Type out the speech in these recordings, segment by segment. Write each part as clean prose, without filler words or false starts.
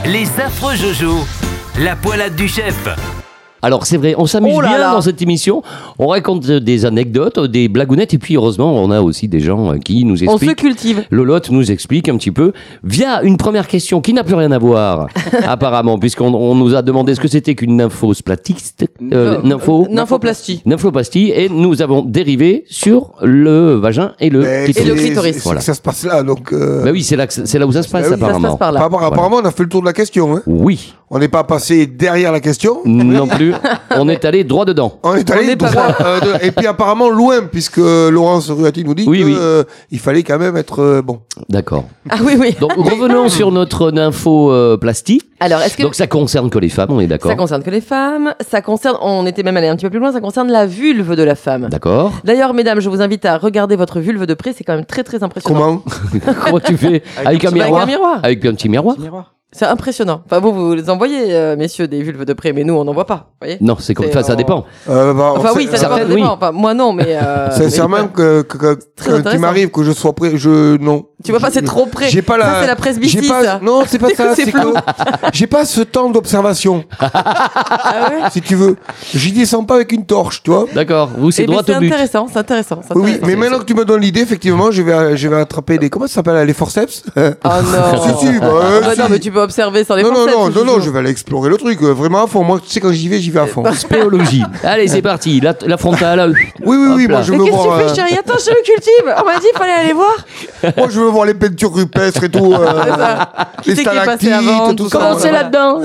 Les affreux Jojo, la poilade du chef. Alors c'est vrai, on s'amuse bien dans cette émission, on raconte des anecdotes, des blagounettes et puis heureusement on a aussi des gens qui nous expliquent. On se cultive. Lolotte nous explique un petit peu via une première question qui n'a plus rien à voir apparemment puisqu'on nous a demandé ce que c'était qu'une nymphosplatiste, nymphoplastie et nous avons dérivé sur le vagin et le clitoris. Voilà. Ça se passe là donc. Bah oui, c'est là où ça se passe apparemment. Ça se passe par là. Apparemment on a fait le tour de la question. Hein. Oui. On n'est pas passé derrière la question. Non plus. On est allé droit dedans. On est allé droit. Et puis apparemment loin, puisque Laurence Ruati nous dit qu'il fallait quand même être bon. D'accord. Ah oui. Donc revenons sur notre nymphoplastie. Alors, est-ce que... Donc ça concerne que les femmes, on est d'accord? Ça concerne que les femmes. Ça concerne, on était même allé un petit peu plus loin, ça concerne la vulve de la femme. D'accord. D'ailleurs, mesdames, je vous invite à regarder votre vulve de près, c'est quand même très très impressionnant. Comment tu fais? Avec un miroir? Avec un petit miroir? C'est impressionnant. Enfin, vous les envoyez, messieurs, des vulves de près, mais nous, on n'en voit pas. Voyez, non, c'est comme ça, ça dépend. Enfin, oui, ça dépend. Oui. Enfin, moi, non, mais. Sincèrement, quand il m'arrive que je sois prêt, non. Tu vois pas, c'est trop près. J'ai pas ça, c'est la presbytie, ça. Non, c'est pas ça. C'est que j'ai pas ce temps d'observation. Ah ouais? Si tu veux. J'y descends pas avec une torche, tu vois. D'accord. Vous, c'est droit au but. C'est intéressant. Oui, mais maintenant que tu me donnes l'idée, effectivement, je vais attraper des. Comment ça s'appelle? Les forceps? Oh non. Si. Non, mais tu peux observer sans les forceps. Non, je vais aller explorer le truc. Vraiment à fond. Moi, tu sais, quand j'y vais à fond. Spéologie. Allez, c'est parti. La frontale. Oui, moi je veux voir. Qu'est-ce que tu fais, chérie? Attends, je le cultive. On m'a dit qu'il fallait aller voir. Moi, je veux voir les peintures rupestres et tout. Les stalactites et tout ça. Comment c'est là-dedans?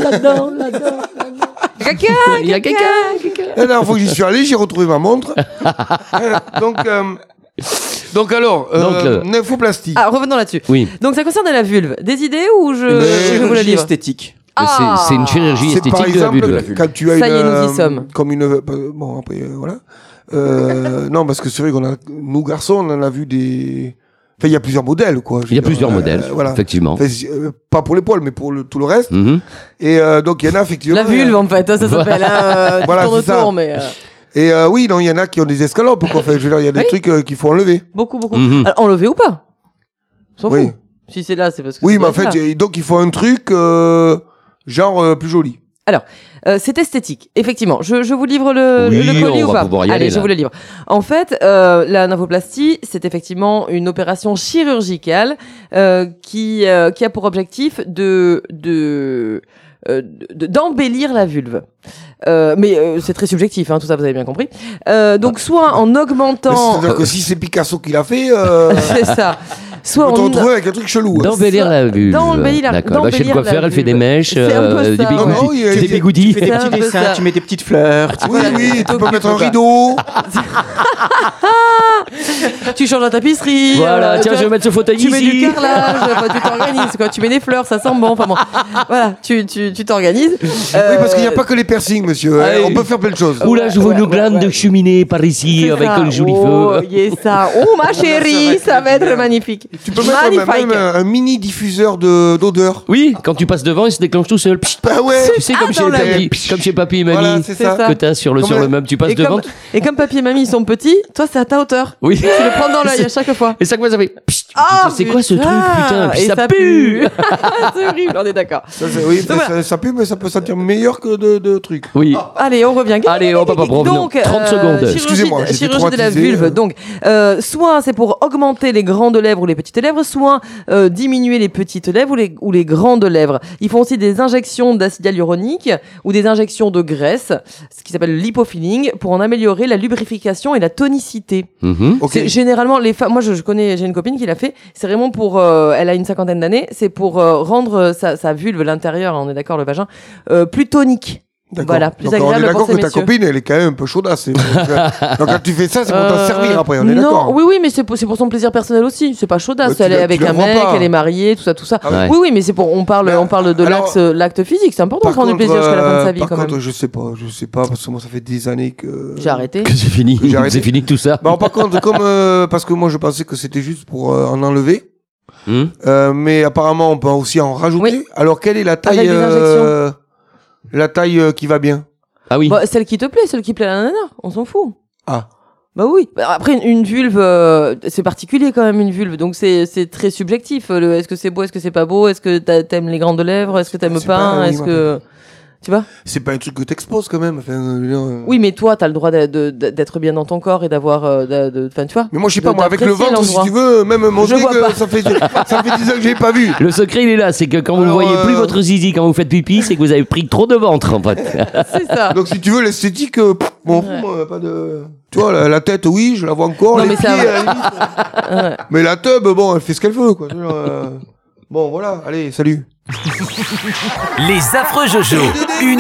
Il y a quelqu'un. La dernière fois que j'y suis allé, j'ai retrouvé ma montre. Donc alors, nymphoplastie. Ah, revenons là-dessus. Oui. Donc ça concerne la vulve. Des idées ou je vous la livre? Esthétique. C'est une chirurgie esthétique par exemple, de la vulve. Quand tu as ça y est, nous y sommes. Comme une... Bon, après, voilà. Non, parce que c'est vrai nous garçons, on en a vu des... Enfin, il y a plusieurs modèles, quoi. Il y a plusieurs modèles, voilà. Effectivement. Enfin, pas pour les poils, mais pour tout le reste. Mm-hmm. Et donc, il y en a effectivement... La vulve, en fait, ça s'appelle. Voilà, tourne c'est ça. autour, mais... Et oui, non, il y en a qui ont des escalopes, quoi. Enfin, je veux dire, il y a des trucs qu'il faut enlever. Beaucoup. Mm-hmm. Alors, enlever ou pas? S'en fout. Oui. Si c'est là, c'est parce que... Oui, mais en fait, donc il faut un truc genre plus joli. Alors, c'est esthétique, effectivement. Je vous livre le colis ou pas? Allez, je vous le livre. En fait, la nymphoplastie, c'est effectivement une opération chirurgicale qui a pour objectif d'embellir la vulve. Mais c'est très subjectif, hein, tout ça, vous avez bien compris. Donc, soit en augmentant... C'est-à-dire que si c'est Picasso qui l'a fait... c'est ça. Soit on te retrouve avec un truc chelou. D'embellir la vulve. D'accord. Chez le coiffeur, elle fait des mèches, des bigoudis. Tu fais des petits dessins, tu mets des petites fleurs. Oui, tu peux mettre un rideau. Tu changes la tapisserie. Voilà, tiens, je vais mettre ce fauteuil ici. Tu mets du carrelage, tu t'organises, quoi. Tu mets des fleurs, ça sent bon. Enfin bon, voilà, tu t'organises. Oui, parce qu'il n'y a pas que les piercings, monsieur. On peut faire plein de choses. Oula, je vois une glande de cheminée par ici avec un joli feu. Ça. Oh, ma chérie, ça va être magnifique. Tu peux mettre même un mini diffuseur d'odeur. Oui, quand tu passes devant, il se déclenche tout seul. Bah ouais. Tu sais, comme chez papy et mamie, voilà, c'est ça. que t'as sur le meuble, tu passes devant. Et comme papy et mamie sont petits, toi, c'est à ta hauteur. Oui. Tu le prends dans l'œil à chaque fois. Et ça fait. C'est quoi ce truc, putain? Puis et ça pue. C'est horrible, on est d'accord. Ça pue, mais ça peut sentir meilleur que de trucs. Oui. Allez, on revient. Allez, hop, revenons. Donc, 30 secondes. Excusez-moi, chirurgie de la vulve. Donc, soit c'est pour augmenter les grandes lèvres ou les petites lèvres, soit diminuer les petites lèvres ou les grandes lèvres. Ils font aussi des injections d'acide hyaluronique ou des injections de graisse, ce qui s'appelle le lipofilling, pour en améliorer la lubrification et la tonicité. Okay. Généralement, les femmes, moi j'ai une copine qui l'a fait, c'est vraiment pour, elle a une 50aine d'années, c'est pour rendre sa vulve, l'intérieur, on est d'accord, le vagin, plus tonique. D'accord. Voilà, plus donc agréable on est d'accord pour ces que ta messieurs. copine, elle est quand même un peu chaudasse. Donc quand tu fais ça, c'est pour t'en servir après, on est d'accord. Non, oui, mais c'est pour son plaisir personnel aussi. C'est pas chaudasse. Ouais, elle est avec un mec, elle est mariée, tout ça. Ah oui, mais c'est pour, on parle de l'acte physique. C'est important de prendre du plaisir jusqu'à la fin de sa vie, quand même. Par contre, je sais pas, parce que moi, ça fait des années que... J'ai arrêté. Que c'est fini. C'est fini tout ça. Bon, par contre, parce que moi, je pensais que c'était juste pour en enlever. Mais apparemment, on peut aussi en rajouter. Oui. Alors, quelle est la taille... Avec des injections. La taille qui va bien? Ah oui. Bah, celle qui te plaît, celle qui plaît à la nana, on s'en fout. Ah. Bah oui. Après, une vulve, c'est particulier quand même, une vulve. Donc, c'est très subjectif. Est-ce que c'est beau, est-ce que c'est pas beau, est-ce que t'aimes les grandes lèvres, est-ce que t'aimes pas, est-ce que... Tu vois ? C'est pas un truc que t'exposes quand même. Enfin, Oui, mais toi, t'as le droit d'être bien dans ton corps et d'avoir... Enfin, tu vois. mais moi, je sais pas, moi, avec le ventre, si tu veux, même montrer que ça fait 10 ans que j'ai pas vu. Le secret, il est là, c'est que quand vous ne voyez plus votre zizi quand vous faites pipi, c'est que vous avez pris trop de ventre, en fait. C'est ça. Donc, si tu veux, l'esthétique, bon, moi, pas de... Tu vois, la tête, oui, je la vois encore. Non, les mais pieds, ça à la limite, mais la teub, bon, elle fait ce qu'elle veut, quoi. Bon, voilà, allez, salut. Les affreux Jojo. Une